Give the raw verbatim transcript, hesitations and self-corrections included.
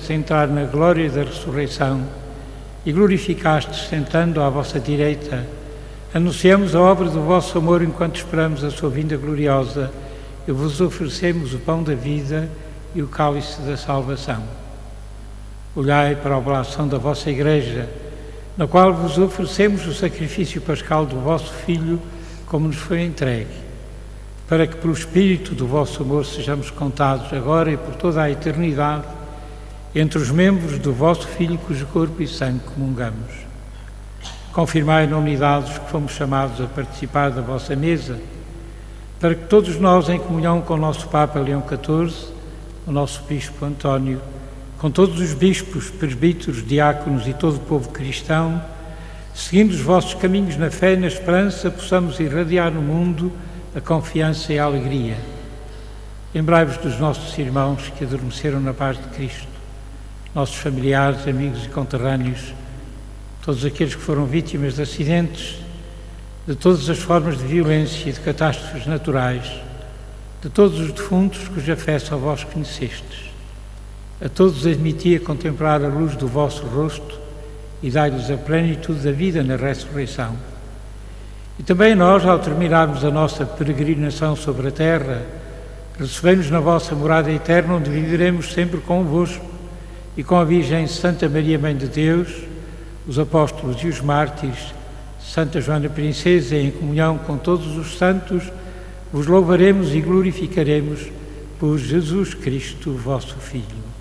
fizestes entrar na glória da ressurreição e glorificastes sentando à vossa direita, anunciamos a obra do vosso amor enquanto esperamos a sua vinda gloriosa e vos oferecemos o pão da vida e o cálice da salvação. Olhai para a oblação da vossa Igreja, na qual vos oferecemos o sacrifício pascal do vosso Filho, como nos foi entregue, para que pelo Espírito do vosso amor sejamos contados agora e por toda a eternidade entre os membros do vosso Filho, cujo corpo e sangue comungamos. Confirmai na unidade os que fomos chamados a participar da vossa mesa, para que todos nós, em comunhão com o nosso Papa Leão catorze, o nosso Bispo António, com todos os bispos, presbíteros, diáconos e todo o povo cristão, seguindo os vossos caminhos na fé e na esperança, possamos irradiar no mundo a confiança e a alegria. Lembrai-vos dos nossos irmãos que adormeceram na paz de Cristo, nossos familiares, amigos e conterrâneos, todos aqueles que foram vítimas de acidentes, de todas as formas de violência e de catástrofes naturais, de todos os defuntos cuja fé só vós conhecestes. A todos admiti a contemplar a luz do vosso rosto e dai-lhes a plenitude da vida na ressurreição. E também nós, ao terminarmos a nossa peregrinação sobre a terra, recebemos na vossa morada eterna, onde viveremos sempre convosco e com a Virgem Santa Maria, Mãe de Deus, os apóstolos e os mártires, Santa Joana Princesa, em comunhão com todos os santos, vos louvaremos e glorificaremos por Jesus Cristo, vosso Filho.